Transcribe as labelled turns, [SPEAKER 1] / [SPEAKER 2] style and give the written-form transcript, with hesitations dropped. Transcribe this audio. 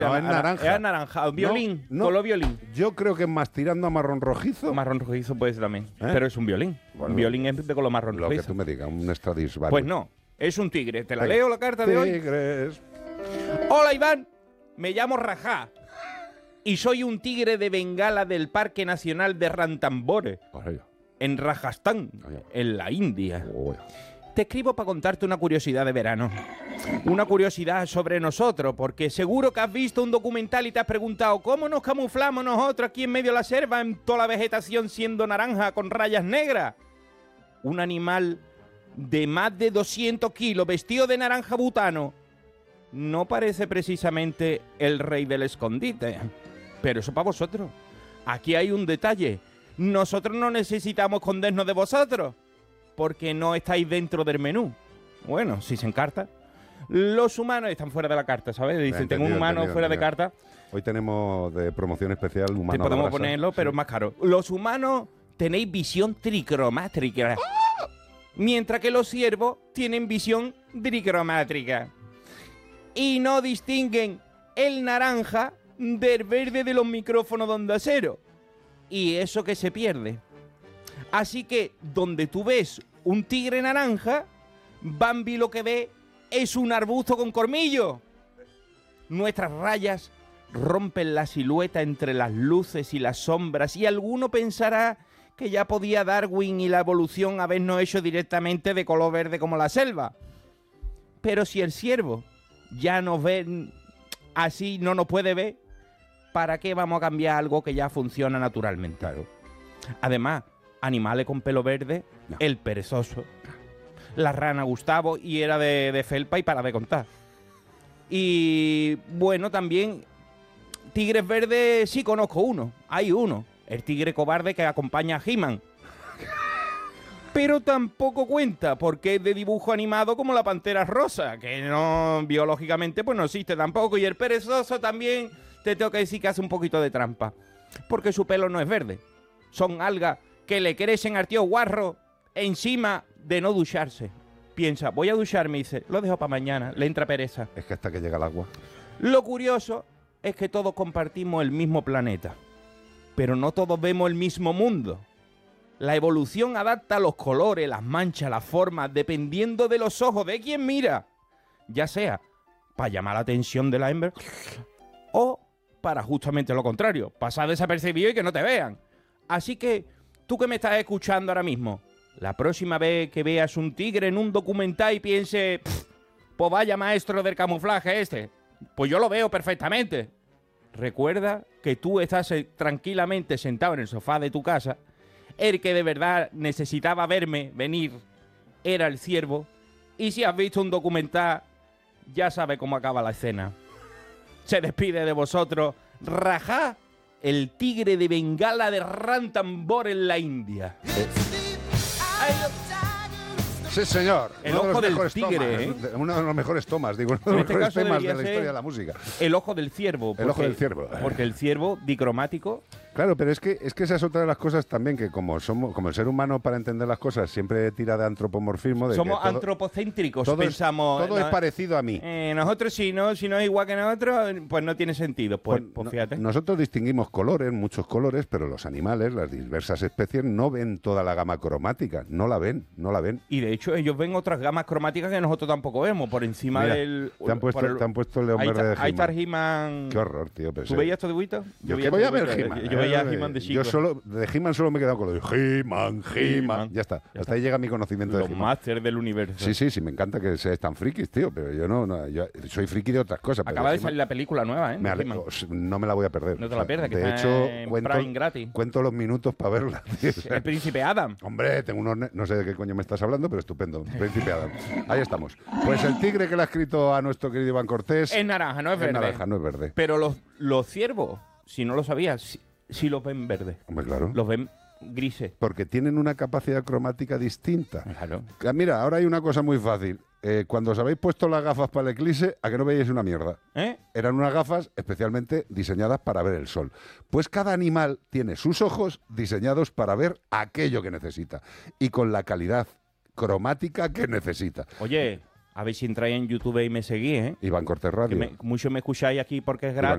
[SPEAKER 1] No, es naranja.
[SPEAKER 2] Es anaranjado. Violín.
[SPEAKER 1] No,
[SPEAKER 2] Color violín.
[SPEAKER 1] Yo creo que es más tirando a marrón rojizo.
[SPEAKER 2] Marrón rojizo puede ser también. Pero es un violín.
[SPEAKER 1] Bueno,
[SPEAKER 2] un violín es de color marrón
[SPEAKER 1] Lo que
[SPEAKER 2] rojizo.
[SPEAKER 1] tú me digas, un Stradivarius.
[SPEAKER 2] Pues no. Es un tigre. ¿Te la
[SPEAKER 1] Venga.
[SPEAKER 2] leo la carta de hoy?
[SPEAKER 1] Tigres.
[SPEAKER 2] Hola, Iván. Me llamo Rajá. Y soy un tigre de Bengala del Parque Nacional de Ranthambore,
[SPEAKER 1] Vaya.
[SPEAKER 2] en Rajastán,
[SPEAKER 1] Vaya.
[SPEAKER 2] en la India.
[SPEAKER 1] Uy.
[SPEAKER 2] Te escribo para contarte una curiosidad de verano. Una curiosidad sobre nosotros, porque seguro que has visto un documental y te has preguntado ¿cómo nos camuflamos nosotros aquí en medio de la selva en toda la vegetación siendo naranja con rayas negras? Un animal de más de 200 kilos vestido de naranja butano no parece precisamente el rey del escondite. Pero eso para vosotros. Aquí hay un detalle. Nosotros no necesitamos escondernos de vosotros, porque no estáis dentro del menú. Bueno, si se encarta. Los humanos están fuera de la carta, ¿sabes? Dicen, tengo un humano fuera de carta.
[SPEAKER 1] Hoy tenemos de promoción especial humano.
[SPEAKER 2] Te podemos
[SPEAKER 1] a la brasa.
[SPEAKER 2] ponerlo, pero es más caro. Los humanos tenéis visión tricromátrica, mientras que los ciervos tienen visión tricromátrica. Y no distinguen el naranja del verde de los micrófonos de Onda Cero. Y eso que se pierde. Así que donde tú ves un tigre naranja, Bambi lo que ve es un arbusto con colmillo. Nuestras rayas rompen la silueta entre las luces y las sombras, y alguno pensará que ya podía Darwin y la evolución habernos hecho directamente de color verde como la selva. Pero si el ciervo ya nos ve así, no nos puede ver, ¿para qué vamos a cambiar algo que ya funciona naturalmente?
[SPEAKER 1] Claro.
[SPEAKER 2] Además, animales con pelo verde,
[SPEAKER 1] No.
[SPEAKER 2] el perezoso, la rana Gustavo, y era de felpa y para de contar. Y bueno, también tigres verdes sí conozco uno, hay uno, el tigre cobarde que acompaña a He-Man. Pero tampoco cuenta porque es de dibujo animado como la pantera rosa, que no, biológicamente pues no existe tampoco. Y el perezoso también te tengo que decir que hace un poquito de trampa, porque su pelo no es verde, son algas que le crecen al tío guarro encima de no ducharse. Piensa, voy a ducharme, y dice, lo dejo para mañana, le entra pereza.
[SPEAKER 1] Es que hasta que llega el agua.
[SPEAKER 2] Lo curioso es que todos compartimos el mismo planeta, pero no todos vemos el mismo mundo. La evolución adapta los colores, las manchas, las formas, dependiendo de los ojos de quien mira. Ya sea para llamar la atención de la hembra o para justamente lo contrario, pasar desapercibido y que no te vean. Así que, tú que me estás escuchando ahora mismo, la próxima vez que veas un tigre en un documental y piense, pues vaya maestro del camuflaje este, pues yo lo veo perfectamente. Recuerda que tú estás tranquilamente sentado en el sofá de tu casa. El que de verdad necesitaba verme venir era el ciervo. Y si has visto un documental, ya sabes cómo acaba la escena. Se despide de vosotros Rajá, el tigre de Bengala de Ranthambore en la India.
[SPEAKER 1] Sí, señor.
[SPEAKER 2] El
[SPEAKER 1] Uno de
[SPEAKER 2] ojo
[SPEAKER 1] los
[SPEAKER 2] del
[SPEAKER 1] mejores
[SPEAKER 2] tigre,
[SPEAKER 1] tomas, Uno de los mejores tomas, digo, uno de
[SPEAKER 2] En
[SPEAKER 1] los
[SPEAKER 2] este
[SPEAKER 1] mejores
[SPEAKER 2] caso
[SPEAKER 1] temas de
[SPEAKER 2] debería
[SPEAKER 1] la
[SPEAKER 2] ser
[SPEAKER 1] historia de la música.
[SPEAKER 2] El ojo del ciervo.
[SPEAKER 1] El ojo del ciervo.
[SPEAKER 2] Porque el ciervo dicromático.
[SPEAKER 1] Claro, pero es que esa es otra de las cosas también, que como el ser humano para entender las cosas siempre tira de antropomorfismo. De
[SPEAKER 2] Somos
[SPEAKER 1] que todo,
[SPEAKER 2] antropocéntricos,
[SPEAKER 1] todo
[SPEAKER 2] pensamos.
[SPEAKER 1] todo es parecido a mí.
[SPEAKER 2] Nosotros si no es igual que nosotros, pues no tiene sentido. Pues fíjate.
[SPEAKER 1] Nosotros distinguimos colores, muchos colores, pero los animales, las diversas especies, no ven toda la gama cromática. No la ven.
[SPEAKER 2] Y de hecho ellos ven otras gamas cromáticas que nosotros tampoco vemos, por encima
[SPEAKER 1] Mira,
[SPEAKER 2] del...
[SPEAKER 1] te han puesto el león verde de
[SPEAKER 2] Ahí está
[SPEAKER 1] He-Man.
[SPEAKER 2] el He-Man.
[SPEAKER 1] Qué horror, tío.
[SPEAKER 2] ¿Tú veías estos dibujitos?
[SPEAKER 1] Yo que voy a ver He-Man.
[SPEAKER 2] Yo veía He-Man de chico.
[SPEAKER 1] De He-Man solo me he quedado con lo de He-Man. Ya está. Hasta ahí llega mi conocimiento de
[SPEAKER 2] Los
[SPEAKER 1] He-Man.
[SPEAKER 2] máster del universo.
[SPEAKER 1] Sí, me encanta que seas tan frikis, tío, pero yo soy friki de otras cosas. pero
[SPEAKER 2] Acaba de
[SPEAKER 1] He-Man-
[SPEAKER 2] salir la película nueva, ¿eh?
[SPEAKER 1] me
[SPEAKER 2] de
[SPEAKER 1] ale-
[SPEAKER 2] He-Man.
[SPEAKER 1] no me la voy a perder.
[SPEAKER 2] No te la pierdas, que
[SPEAKER 1] de
[SPEAKER 2] está
[SPEAKER 1] hecho,
[SPEAKER 2] en Prime gratis.
[SPEAKER 1] cuento los minutos para verla. tío.
[SPEAKER 2] El príncipe Adam.
[SPEAKER 1] Hombre, tengo no sé de qué coño me estás hablando, pero estupendo. Príncipe Adam. Ahí estamos. Pues el tigre que le ha escrito a nuestro querido Iván Cortés
[SPEAKER 2] Es naranja, no es verde.
[SPEAKER 1] naranja, no es verde.
[SPEAKER 2] Pero los ciervos, si no lo sabías, sí los ven verde.
[SPEAKER 1] Hombre, claro.
[SPEAKER 2] Los ven grises.
[SPEAKER 1] Porque tienen una capacidad cromática distinta.
[SPEAKER 2] Claro.
[SPEAKER 1] Mira, ahora hay una cosa muy fácil. Cuando os habéis puesto las gafas para el eclipse, ¿a que no veíais una mierda?
[SPEAKER 2] ¿Eh?
[SPEAKER 1] Eran unas gafas especialmente diseñadas para ver el sol. Pues cada animal tiene sus ojos diseñados para ver aquello que necesita y con la calidad cromática que necesita.
[SPEAKER 2] Oye, a ver si entráis en YouTube y me seguís, ¿eh?
[SPEAKER 1] Iván Cortés Radio.
[SPEAKER 2] Mucho me escucháis aquí porque es gratis.